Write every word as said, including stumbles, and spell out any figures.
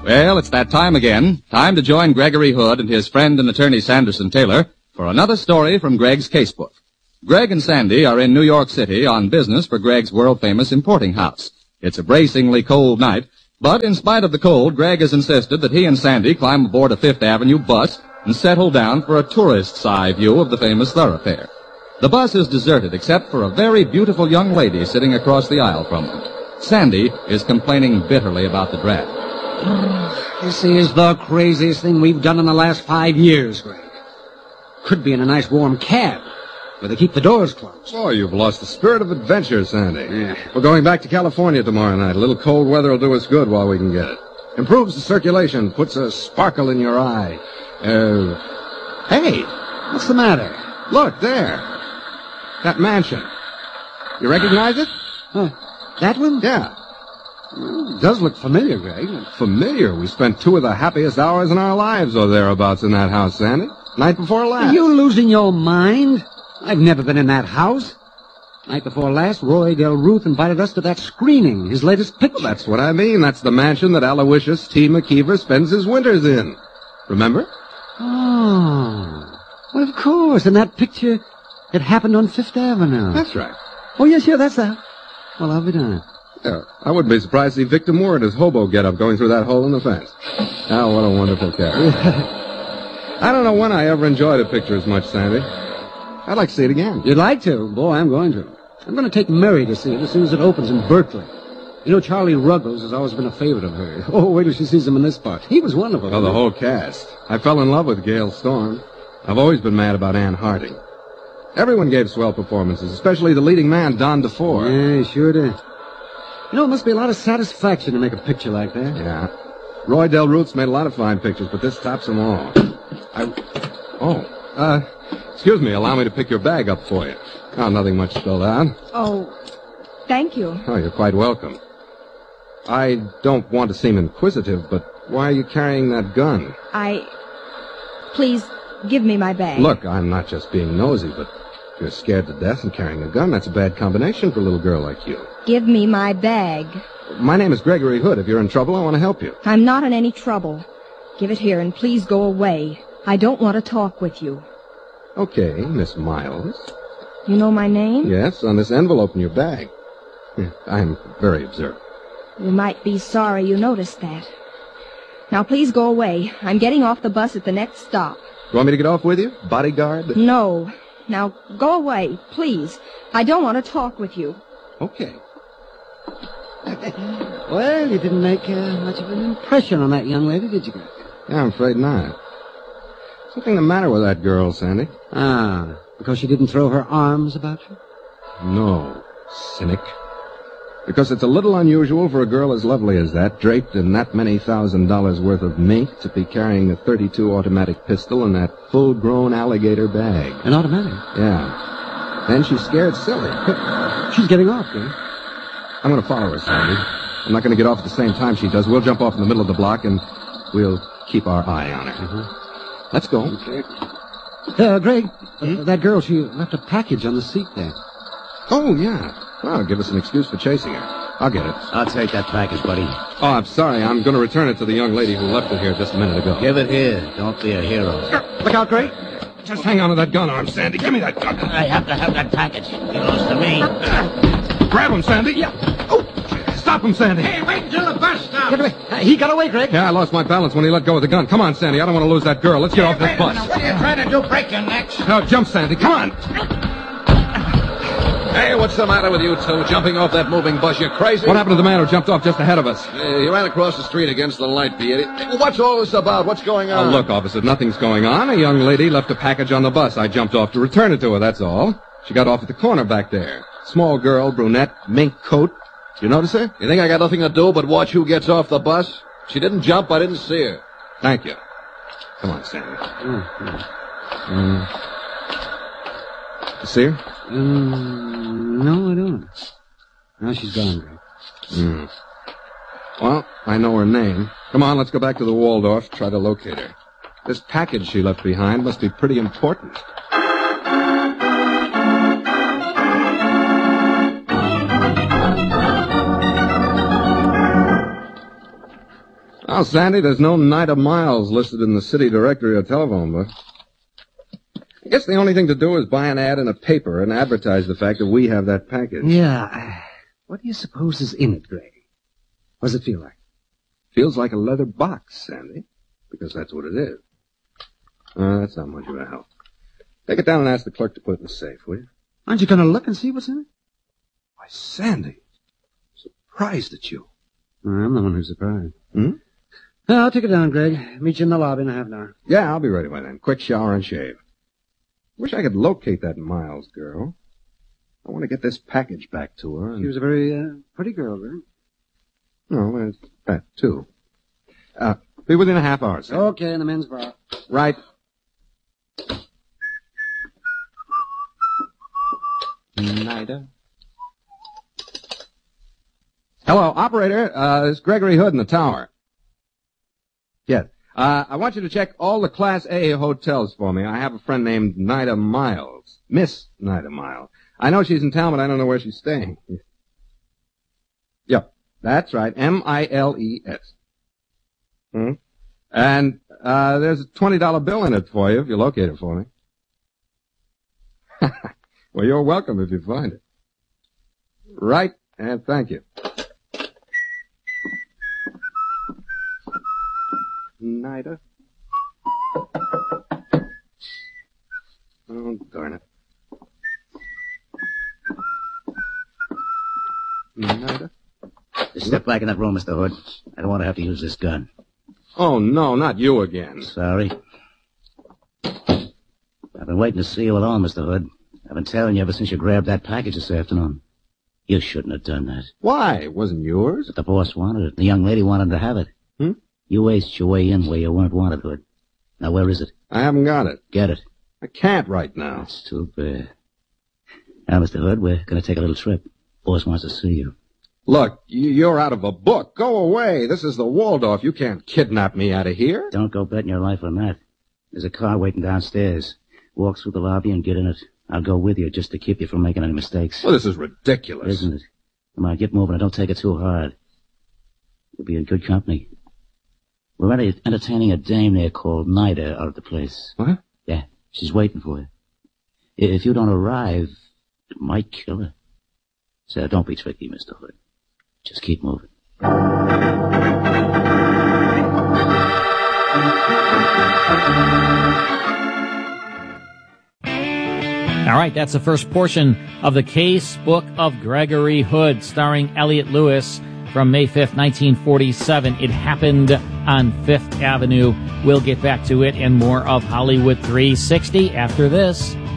Well, it's that time again. Time to join Gregory Hood and his friend and attorney Sanderson Taylor for another story from Greg's casebook. Greg and Sandy are in New York City on business for Greg's world-famous importing house. It's a bracingly cold night, but in spite of the cold, Greg has insisted that he and Sandy climb aboard a Fifth Avenue bus and settle down for a tourist's eye view of the famous thoroughfare. The bus is deserted except for a very beautiful young lady sitting across the aisle from them. Sandy is complaining bitterly about the draft. This is the craziest thing we've done in the last five years, Greg. Could be in a nice warm cab, where they keep the doors closed. Oh, you've lost the spirit of adventure, Sandy. Yeah. We're going back to California tomorrow night. A little cold weather will do us good while we can get it. Improves the circulation, puts a sparkle in your eye. Uh, hey, What's the matter? look, there. That mansion. You recognize it? Huh, that one? Yeah. Well, it does look familiar, Greg. Familiar. We spent two of the happiest hours in our lives or thereabouts in that house, Sandy. Night before last. Are you losing your mind? I've never been in that house. Night before last, Roy Del Ruth invited us to that screening, his latest picture. Well, that's what I mean. That's the mansion that Aloysius T. McKeever spends his winters in. Remember? Oh. Well, of course. And that picture, it happened on Fifth Avenue. That's right. Oh, yes, yeah, that's that. Well, I'll be done. Yeah, I wouldn't be surprised to see Victor Moore in his hobo getup going through that hole in the fence. Oh, what a wonderful character. I don't know when I ever enjoyed a picture as much, Sandy. I'd like to see it again. You'd like to? Boy, I'm going to. I'm going to take Mary to see it as soon as it opens in Berkeley. You know, Charlie Ruggles has always been a favorite of hers. Oh, wait till she sees him in this part. He was wonderful. Oh, the whole cast. I fell in love with Gail Storm. I've always been mad about Anne Harding. Everyone gave swell performances, especially the leading man, Don DeFore. Yeah, he sure did. You know, it must be a lot of satisfaction to make a picture like that. Yeah. Roy Del Ruth's made a lot of fine pictures, but this tops them all. I... Oh, uh, excuse me, allow me to pick your bag up for you. Oh, nothing much spilled out. Oh, thank you. Oh, you're quite welcome. I don't want to seem inquisitive, but why are you carrying that gun? I... Please, give me my bag. Look, I'm not just being nosy, but if you're scared to death and carrying a gun, that's a bad combination for a little girl like you. Give me my bag. My name is Gregory Hood. If you're in trouble, I want to help you. I'm not in any trouble. Give it here and please go away. I don't want to talk with you. Okay, Miss Miles. You know my name? Yes, on this envelope in your bag. I'm very observant. You might be sorry you noticed that. Now please go away. I'm getting off the bus at the next stop. You want me to get off with you? Bodyguard? No. Now go away, please. I don't want to talk with you. Okay. Well, you didn't make uh, much of an impression on that young lady, did you, Greg? Yeah, I'm afraid not. Something the matter with that girl, Sandy? Ah, because she didn't throw her arms about you? No, cynic. Because it's a little unusual for a girl as lovely as that, draped in that many thousand dollars worth of mink, to be carrying a thirty-two automatic pistol in that full-grown alligator bag. An automatic? Yeah. Then she's scared silly. She's getting off, Greg. I'm going to follow her, Sandy. I'm not going to get off at the same time she does. We'll jump off in the middle of the block, and we'll keep our eye on her. Uh-huh. Let's go. Okay. Uh, Greg, hmm? uh, that girl, she left a package on the seat there. Oh, yeah. Well, give us an excuse for chasing her. I'll get it. I'll take that package, buddy. Oh, I'm sorry. I'm going to return it to the young lady who left it here just a minute ago. Give it here. Don't be a hero. Look out, Greg. Just hang on to that gun arm, Sandy. Give me that gun. I have to have that package. It belongs to me. Grab him, Sandy. Yeah. Oh, stop him, Sandy. Hey, wait until the bus stops. Get away. Uh, he got away, Greg. Yeah, I lost my balance when he let go of the gun. Come on, Sandy. I don't want to lose that girl. Let's get Hey, off this wait a bus. minute. What are you trying to do? Break your necks? Now, jump, Sandy. Come on. Hey, what's the matter with you two? Jumping off that moving bus, you crazy? What happened to the man who jumped off just ahead of us? Uh, he ran across the street against the light, the idiot. What's all this about? What's going on? Oh, look, officer, nothing's going on. A young lady left a package on the bus. I jumped off to return it to her, that's all. She got off at the corner back there. Small girl, brunette, mink coat. You notice her? You think I got nothing to do but watch who gets off the bus? She didn't jump. I didn't see her. Thank you. Come on, Sandy. Mm-hmm. Mm. You see her? Um, no, I don't. Now she's gone, Greg. Mm. Well, I know her name. Come on, let's go back to the Waldorf, try to locate her. This package she left behind must be pretty important. Well, Sandy, there's no Nida Miles listed in the city directory or telephone book. I guess the only thing to do is buy an ad in a paper and advertise the fact that we have that package. Yeah. What do you suppose is in it, Greg? What does it feel like? Feels like a leather box, Sandy, because that's what it is. Uh, that's not much of a help. Take it down and ask the clerk to put it in the safe, will you? Aren't you going to look and see what's in it? Why, Sandy, surprised at you. I'm the one who's surprised. Hmm? Yeah, I'll take it down, Greg. Meet you in the lobby in a half an hour. Yeah, I'll be ready by then. Quick shower and shave. Wish I could locate that Miles girl. I want to get this package back to her. And... She was a very uh, pretty girl, Greg. No, there's that, too. Uh, be within a half hour, Sandy. Okay, in the men's bar. Right. Nida. Hello, operator. Uh, it's Gregory Hood in the tower. Yes. Uh, I want you to check all the Class A hotels for me. I have a friend named Nida Miles. Miss Nida Miles. I know she's in town, but I don't know where she's staying. Yep. That's right. M I L E S. Hmm? And, uh, there's a twenty dollar bill in it for you if you locate it for me. Well, you're welcome if you find it. Right, and thank you. Nida. Oh, darn it. Nida. Just step back in that room, Mister Hood. I don't want to have to use this gun. Oh, no, not you again. Sorry. I've been waiting to see you alone, Mister Hood. I've been telling you ever since you grabbed that package this afternoon. You shouldn't have done that. Why? It wasn't yours? But the boss wanted it. The young lady wanted to have it. Hmm? You aced your way in where you weren't wanted, Hood. Now, where is it? I haven't got it. Get it. I can't right now. That's too bad. Now, Mister Hood, we're going to take a little trip. Boss wants to see you. Look, you're out of a book. Go away. This is the Waldorf. You can't kidnap me out of here. Don't go betting your life on that. There's a car waiting downstairs. Walk through the lobby and get in it. I'll go with you just to keep you from making any mistakes. Well, this is ridiculous. Isn't it? Come on, get moving and don't take it too hard. You'll be in good company. We're enter- entertaining a dame there called Nida out at the place. What? Yeah, she's waiting for you. If you don't arrive, it might kill her. So don't be tricky, Mister Hood. Just keep moving. All right, that's the first portion of the Case Book of Gregory Hood, starring Elliot Lewis, from May fifth, nineteen forty-seven. It happened on Fifth Avenue. We'll get back to it and more of Hollywood three sixty after this.